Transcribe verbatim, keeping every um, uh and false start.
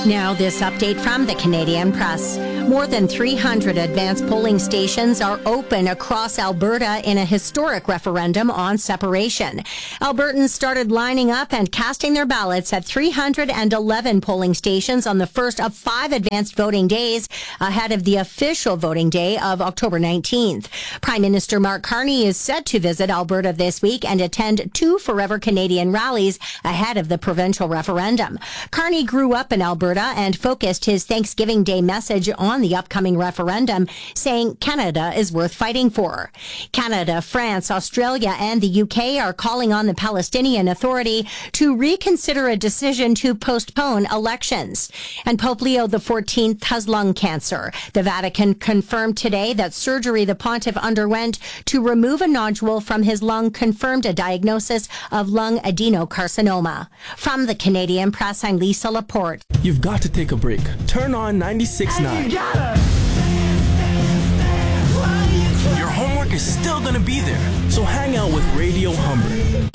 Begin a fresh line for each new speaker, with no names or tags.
Now, this update from the Canadian Press. More than three hundred advanced polling stations are open across Alberta in a historic referendum on separation. Albertans started lining up and casting their ballots at three hundred eleven polling stations on the first of five advanced voting days ahead of the official voting day of October nineteenth. Prime Minister Mark Carney is set to visit Alberta this week and attend two Forever Canadian rallies ahead of the provincial referendum. Carney grew up in Alberta and focused his Thanksgiving Day message on the upcoming referendum, saying Canada is worth fighting for. Canada, France, Australia, and the U K are calling on the Palestinian Authority to reconsider a decision to postpone elections. And Pope Leo the fourteenth has lung cancer. The Vatican confirmed today that surgery the pontiff underwent to remove a nodule from his lung confirmed a diagnosis of lung adenocarcinoma. From the Canadian Press, I'm Lisa Laporte.
You've got to take a break. Turn on ninety-six point nine. Your homework is still going to be there, so hang out with Radio Humber.